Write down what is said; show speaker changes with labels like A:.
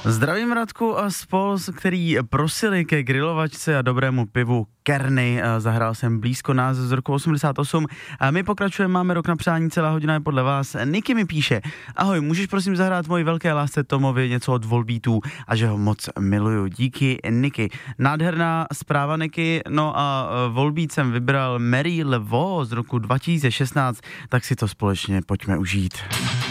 A: Zdravím Radku a spol, který prosili ke grilovačce a dobrému pivu Kerny. Zahrál jsem blízko nás z roku 88. A my pokračujeme, máme rok na přání, celá hodina je podle vás. Niky mi píše: ahoj, můžeš prosím zahrát moji velké lásce Tomovi něco od Volbeatů a že ho moc miluju. Díky, Niky. Nádherná zpráva, Niky. No a Volbeat jsem vybral Mary Levo z roku 2016, tak si to společně pojďme užít.